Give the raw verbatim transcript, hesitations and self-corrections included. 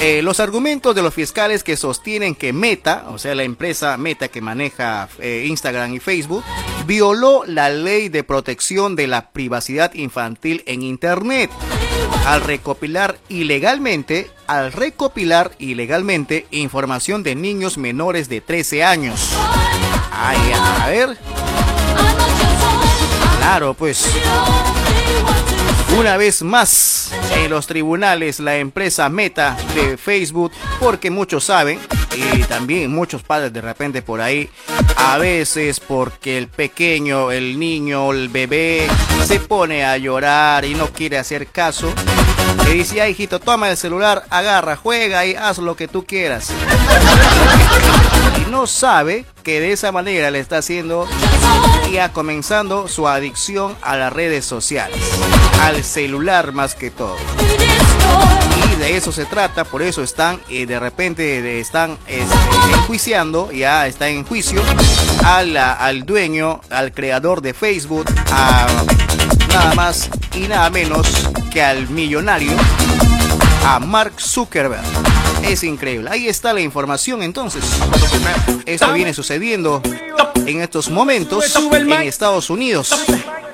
Eh, los argumentos de los fiscales que sostienen que Meta, o sea, la empresa Meta que maneja eh, Instagram y Facebook, violó la ley de protección de la privacidad infantil en Internet al recopilar ilegalmente, al recopilar ilegalmente información de niños menores de trece años. Ay, a ver. Claro, pues. Una vez más, en los tribunales, la empresa Meta de Facebook, porque muchos saben, y también muchos padres de repente por ahí, a veces porque el pequeño, el niño, el bebé, se pone a llorar y no quiere hacer caso, le dice, ay, hijito, toma el celular, agarra, juega y haz lo que tú quieras. Y no sabe que de esa manera le está haciendo y ha comenzando su adicción a las redes sociales, al celular más que todo. Y de eso se trata, por eso están eh, de repente de, están este, enjuiciando, ya está en juicio al, al dueño, al creador de Facebook, a nada más y nada menos que al millonario, a Mark Zuckerberg. Es increíble. Ahí está la información entonces. Esto viene sucediendo en estos momentos en Estados Unidos.